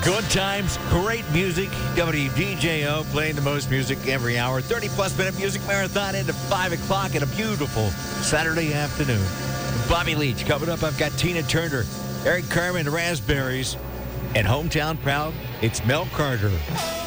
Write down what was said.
Good times, great music. WDJO playing the most music every hour. 30-plus minute music marathon into 5 o'clock and a beautiful Saturday afternoon. Bobby Leach coming up. I've got Tina Turner, Eric Carmen, Raspberries, and hometown proud, it's Mel Carter.